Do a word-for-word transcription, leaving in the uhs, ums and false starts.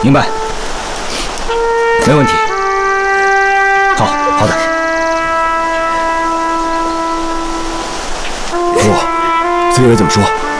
明白，没问题。好，好的。 叔，崔爷怎么说？